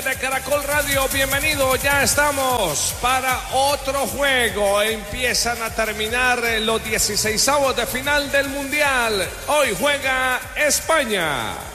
de Caracol Radio, bienvenido, ya estamos para otro juego. Empiezan a terminar los 16avos de final del Mundial. Hoy juega España.